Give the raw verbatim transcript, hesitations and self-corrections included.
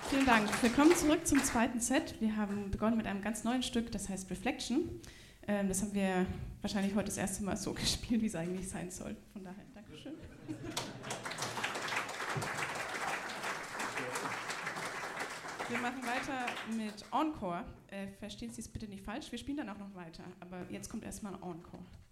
Vielen Dank. Willkommen zurück zum zweiten Set. Wir haben begonnen mit einem ganz neuen Stück, das heißt Reflection. Ähm, das haben wir wahrscheinlich heute das erste Mal so gespielt, wie es eigentlich sein soll. Von daher, Dankeschön. Wir machen weiter mit Encore. Äh, verstehen Sie es bitte nicht falsch, wir spielen dann auch noch weiter. Aber jetzt kommt erstmal Encore.